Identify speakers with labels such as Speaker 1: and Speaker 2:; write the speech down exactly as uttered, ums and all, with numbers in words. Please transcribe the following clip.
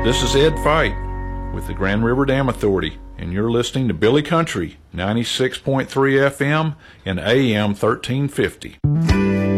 Speaker 1: This is Ed Fight with the Grand River Dam Authority, and you're listening to Billy Country, ninety-six point three F M and A M thirteen fifty.